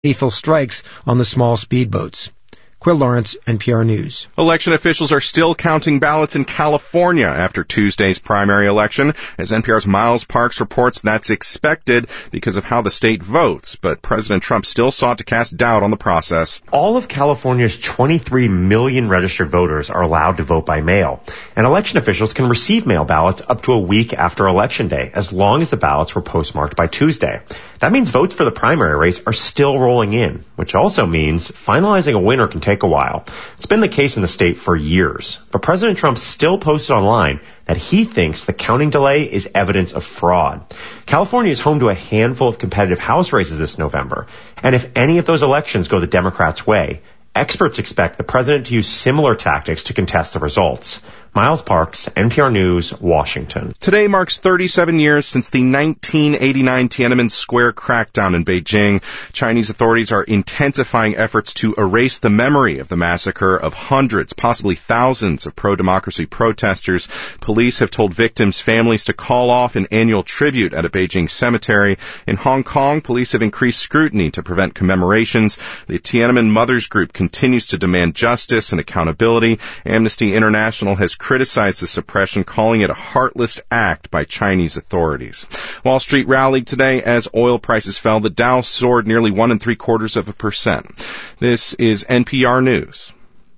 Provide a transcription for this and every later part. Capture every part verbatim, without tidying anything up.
lethal strikes on the small speedboats. Quill Lawrence, N P R News. Election officials are still counting ballots in California after Tuesday's primary election. As N P R's Miles Parks reports, that's expected because of how the state votes. But President Trump still sought to cast doubt on the process. All of California's twenty-three million registered voters are allowed to vote by mail. And election officials can receive mail ballots up to a week after Election Day, as long as the ballots were postmarked by Tuesday. That means votes for the primary race are still rolling in, which also means finalizing a winner can take a while. It's been the case in the state for years. But President Trump still posted online that he thinks the counting delay is evidence of fraud. California is home to a handful of competitive House races this November. And if any of those elections go the Democrats' way, experts expect the president to use similar tactics to contest the results. Miles Parks, N P R News, Washington. Today marks thirty-seven years since the nineteen eighty-nine Tiananmen Square crackdown in Beijing. Chinese authorities are intensifying efforts to erase the memory of the massacre of hundreds, possibly thousands of pro-democracy protesters. Police have told victims' families to call off an annual tribute at a Beijing cemetery. In Hong Kong, police have increased scrutiny to prevent commemorations. The Tiananmen Mothers Group continues to demand justice and accountability. Amnesty International has criticized the suppression, calling it a heartless act by Chinese authorities. Wall Street rallied today as oil prices fell. The Dow soared nearly one and three quarters of a percent. This is N P R News.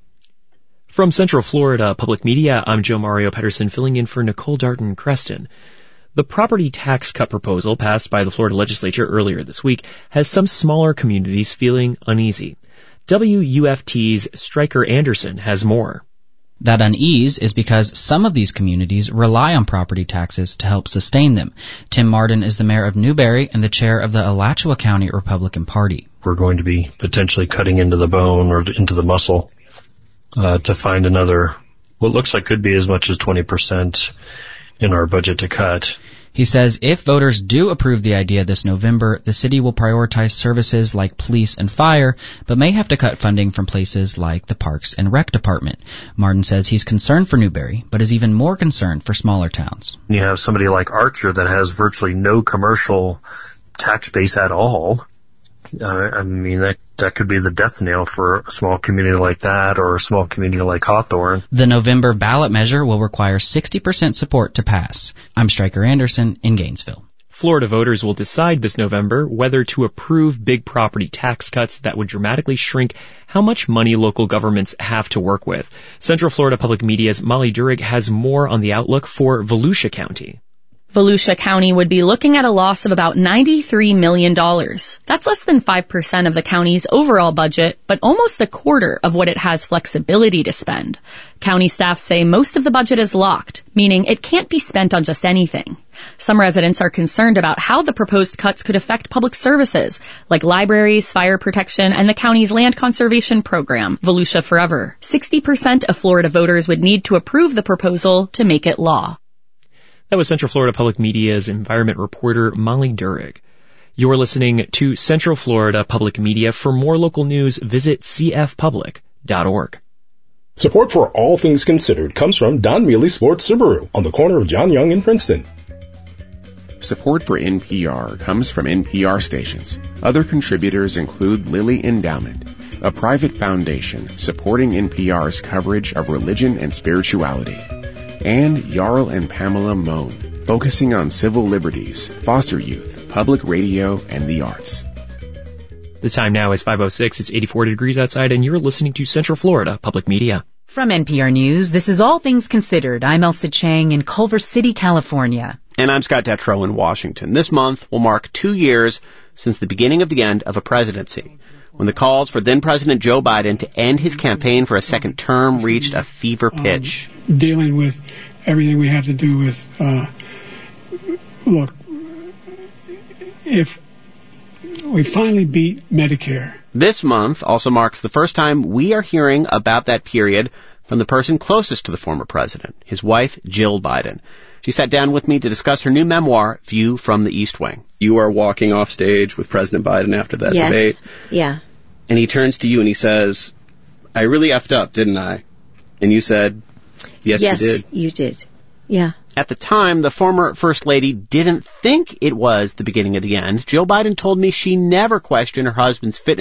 From Central Florida Public Media, I'm Joe Mario Pedersen, filling in for Nicole Darton Creston. The property tax cut proposal passed by the Florida legislature earlier this week has some smaller communities feeling uneasy. W U F T's Stryker Anderson has more. That unease is because some of these communities rely on property taxes to help sustain them. Tim Martin is the mayor of Newberry and the chair of the Alachua County Republican Party. We're going to be potentially cutting into the bone or into the muscle uh, to find another, what looks like could be as much as twenty percent in our budget to cut. He says if voters do approve the idea this November, the city will prioritize services like police and fire, but may have to cut funding from places like the Parks and Rec Department. Martin says he's concerned for Newberry, but is even more concerned for smaller towns. You have somebody like Archer that has virtually no commercial tax base at all. Uh, I mean, that that could be the death knell for a small community like that or a small community like Hawthorne. The November ballot measure will require sixty percent support to pass. I'm Stryker Anderson in Gainesville. Florida voters will decide this November whether to approve big property tax cuts that would dramatically shrink how much money local governments have to work with. Central Florida Public Media's Molly Durig has more on the outlook for Volusia County. Volusia County would be looking at a loss of about ninety-three million dollars. That's less than five percent of the county's overall budget, but almost a quarter of what it has flexibility to spend. County staff say most of the budget is locked, meaning it can't be spent on just anything. Some residents are concerned about how the proposed cuts could affect public services, like libraries, fire protection, and the county's land conservation program, Volusia Forever. sixty percent of Florida voters would need to approve the proposal to make it law. That was Central Florida Public Media's environment reporter, Molly Durig. You're listening to Central Florida Public Media. For more local news, visit c f public dot org. Support for All Things Considered comes from Don Mealy Sports Subaru on the corner of John Young and Princeton. Support for N P R comes from N P R stations. Other contributors include Lilly Endowment, a private foundation supporting N P R's coverage of religion and spirituality, and Jarl and Pamela Mohn, focusing on civil liberties, foster youth, public radio, and the arts. The time now is five oh six. It's eighty-four degrees outside, and you're listening to Central Florida Public Media. From N P R News, this is All Things Considered. I'm Elsa Chang in Culver City, California. And I'm Scott Detrow in Washington. This month will mark two years since the beginning of the end of a presidency, when the calls for then-President Joe Biden to end his campaign for a second term reached a fever pitch. Um, dealing with everything we have to do with, uh, look, if we finally beat Medicare. This month also marks the first time we are hearing about that period from the person closest to the former president, his wife, Jill Biden. She sat down with me to discuss her new memoir, View from the East Wing. You are walking off stage with President Biden after that yes. debate. Yeah. And he turns to you and he says, I really effed up, didn't I? And you said, yes, yes you did. you did. Yeah. At the time, the former First Lady didn't think it was the beginning of the end. Jill Biden told me she never questioned her husband's fitness